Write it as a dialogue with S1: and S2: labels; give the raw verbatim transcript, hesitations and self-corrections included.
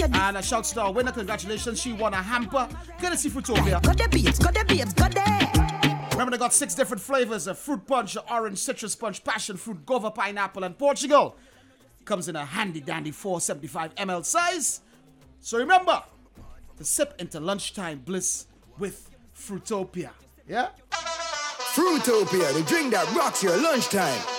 S1: And a shout to our winner, congratulations, she won a hamper. Courtesy Fruitopia.
S2: Got the babes, got the babes, got the.
S1: Remember, they got six different flavors: a fruit punch, a orange, citrus punch, passion fruit, guava, pineapple, and Portugal. Comes in a handy dandy four seventy-five milliliter size. So remember to sip into lunchtime bliss with Fruitopia. Yeah?
S3: Fruitopia, the drink that rocks your lunchtime.